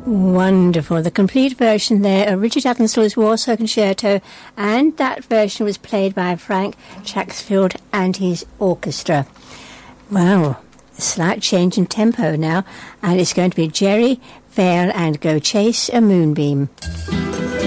Wonderful. The complete version there of Richard Attenslow's Warsaw Concerto, and that version was played by Frank Chacksfield and his orchestra. Wow, a slight change in tempo now, and it's going to be Jerry Vale and Go Chase a Moonbeam.